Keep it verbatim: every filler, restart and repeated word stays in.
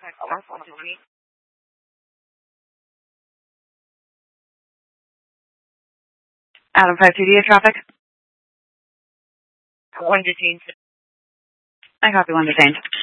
Adam five two D traffic. One detained. I copy one detained.